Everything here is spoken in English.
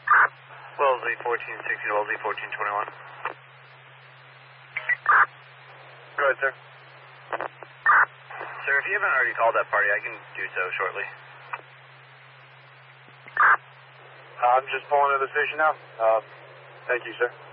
Wellesley 1460, Wellesley 1421. Go ahead, sir. Sir, if you haven't already called that party, I can do so shortly. I'm just pulling to the station now. Thank you, sir.